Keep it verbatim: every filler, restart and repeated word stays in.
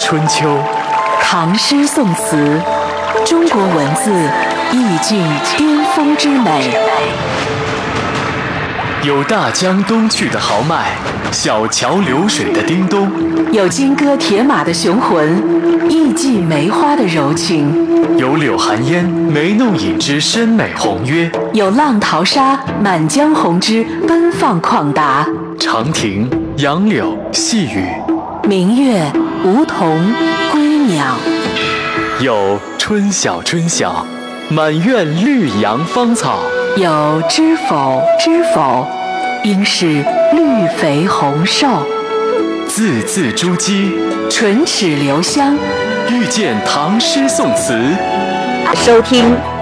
春秋， 唐诗宋词，中国文字意境巅峰之美。 有大江东去的豪迈，小桥流水的叮咚； 有金戈铁马的雄浑，艺伎梅花的柔情； 有柳寒烟眉弄影之深美宏约； 有浪淘沙满江红之奔放旷达。 长亭、杨柳、细雨， 明月、梧桐、归鸟。 有春晓春晓，满院绿杨芳草； 有知否知否，应是绿肥红瘦。 字字珠玑， 唇齿留香， 遇见唐诗宋词。 收听